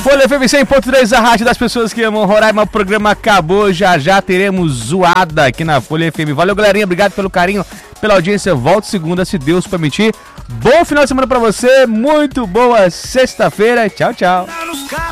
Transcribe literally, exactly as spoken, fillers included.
Folha F M cem ponto três, a rádio das pessoas que amam Roraima. O programa acabou, já já teremos zoada aqui na Folha F M. Valeu, galerinha, obrigado pelo carinho, pela audiência. Volto segunda, se Deus permitir. Bom final de semana pra você, muito boa sexta-feira. Tchau, tchau.